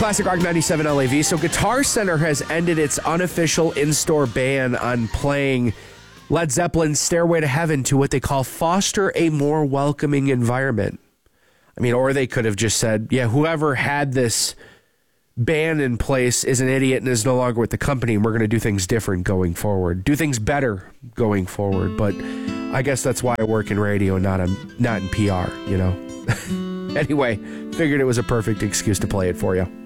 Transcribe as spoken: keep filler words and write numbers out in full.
Classic Rock ninety-seven L A V. So Guitar Center has ended its unofficial in-store ban on playing Led Zeppelin's Stairway to Heaven to what they call foster a more welcoming environment. I mean, or they could have just said, yeah, whoever had this ban in place is an idiot and is no longer with the company, and we're going to do things different going forward. Do things better going forward. But I guess that's why I work in radio, not, a, not in P R, you know? Anyway, figured it was a perfect excuse to play it for you.